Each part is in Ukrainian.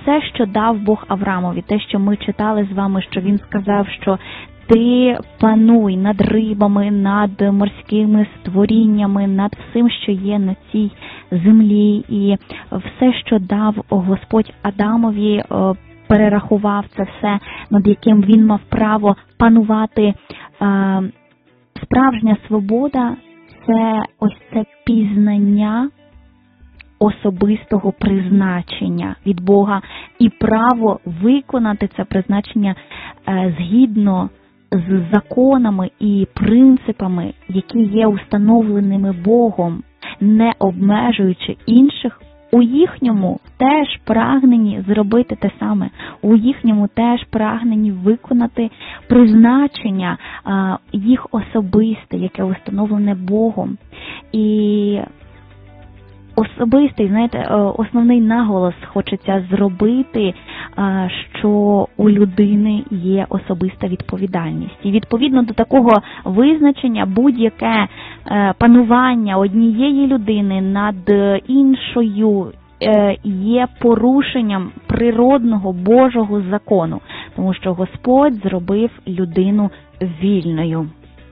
все, що дав Бог Авраамові, те, що ми читали з вами, що він сказав, що ти пануй над рибами, над морськими створіннями, над всім, що є на цій землі. І все, що дав Господь Адамові, перерахував це все, над яким він мав право панувати. Справжня свобода – це ось це пізнання особистого призначення від Бога і право виконати це призначення згідно з законами і принципами, які є установленими Богом, не обмежуючи інших, у їхньому теж прагненні зробити те саме, у їхньому теж прагненні виконати призначення їх особисте, яке установлене Богом. І особистий, основний наголос хочеться зробити, що у людини є особиста відповідальність. І відповідно до такого визначення будь-яке панування однієї людини над іншою є порушенням природного Божого закону, тому що Господь зробив людину вільною.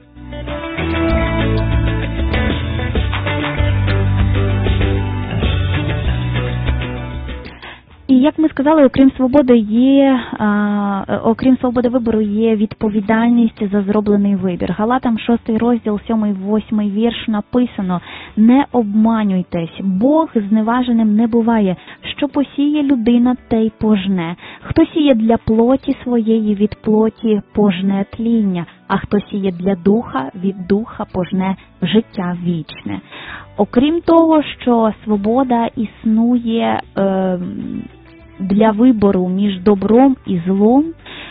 І, як ми сказали, окрім свободи вибору є відповідальність за зроблений вибір. Галатам 6 розділ, 7-8 вірш написано: «Не обманюйтесь, Бог зневаженим не буває. Що посіє людина, те й пожне. Хто сіє для плоті своєї, від плоті пожне тління, а хто сіє для духа, від духа пожне життя вічне». Окрім того, що свобода існує для вибору між добром і злом,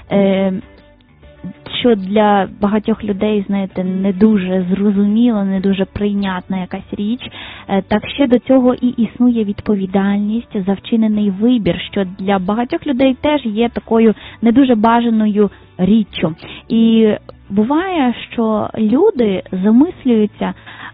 що для багатьох людей, не дуже зрозуміло, не дуже прийнятна якась річ, так ще до цього і існує відповідальність за вчинений вибір, що для багатьох людей теж є такою не дуже бажаною річчю. І буває, що люди замислюються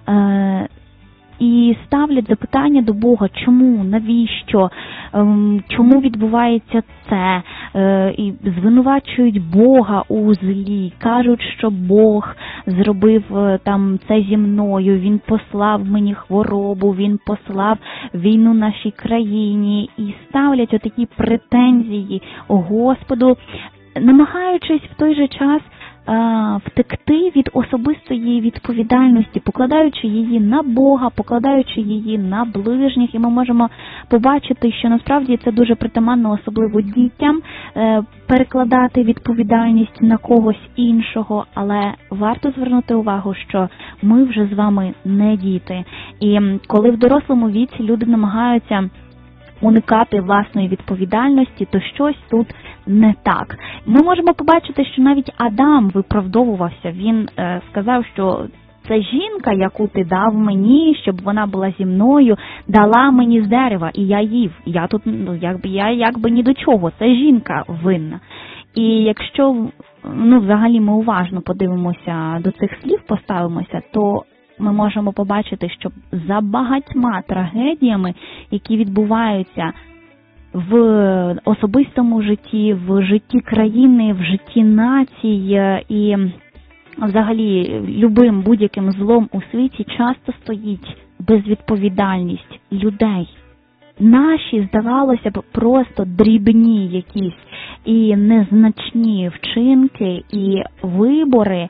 і ставлять запитання до Бога, чому, навіщо, чому відбувається це, і звинувачують Бога у злі, кажуть, що Бог зробив це зі мною, Він послав мені хворобу, Він послав війну нашій країні, і ставлять отакі претензії Господу, намагаючись в той же час втекти від особистої відповідальності, покладаючи її на Бога, покладаючи її на ближніх. І ми можемо побачити, що насправді це дуже притаманно, особливо дітям, перекладати відповідальність на когось іншого, але варто звернути увагу, що ми вже з вами не діти. І коли в дорослому віці люди намагаються уникати власної відповідальності, то щось тут не так. Ми можемо побачити, що навіть Адам виправдовувався. Він сказав, що це жінка, яку ти дав мені, щоб вона була зі мною, дала мені з дерева, і я їв. Я тут, якби ні до чого, це жінка винна. І якщо, взагалі ми уважно подивимося до цих слів, поставимося, то ми можемо побачити, що за багатьма трагедіями, які відбуваються в особистому житті, в житті країни, в житті націй і взагалі любим будь-яким злом у світі, часто стоїть безвідповідальність людей. Наші, здавалося б, просто дрібні якісь і незначні вчинки і вибори,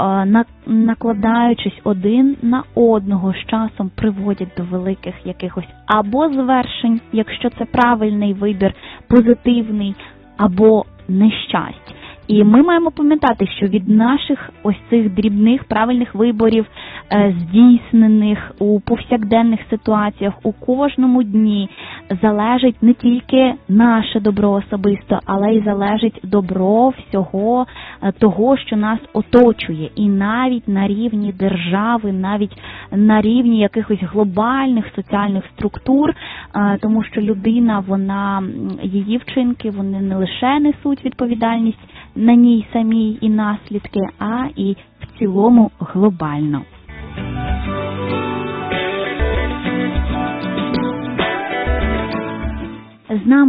накладаючись один на одного, з часом приводять до великих якихось або звершень, якщо це правильний вибір, позитивний, або нещастя. І ми маємо пам'ятати, що від наших ось цих дрібних правильних виборів, здійснених у повсякденних ситуаціях, у кожному дні, залежить не тільки наше добро особисто, але й залежить добро всього того, що нас оточує. І навіть на рівні держави, навіть на рівні якихось глобальних соціальних структур, тому що людина, її вчинки, вони не лише несуть відповідальність на ній самій і наслідки, а і в цілому глобально. З нами